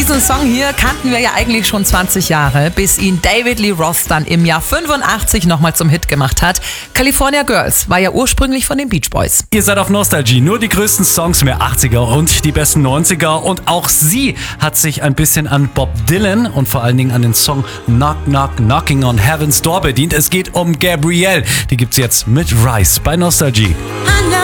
Diesen Song hier kannten wir ja eigentlich schon 20 Jahre, bis ihn David Lee Roth dann im Jahr 85 nochmal zum Hit gemacht hat. California Girls war ja ursprünglich von den Beach Boys. Ihr seid auf Nostalgie, nur die größten Songs mehr 80er und die besten 90er. Und auch sie hat sich ein bisschen an Bob Dylan und vor allen Dingen an den Song Knock Knock Knocking on Heaven's Door bedient. Es geht um Gabrielle. Die gibt's jetzt mit Rise bei Nostalgie.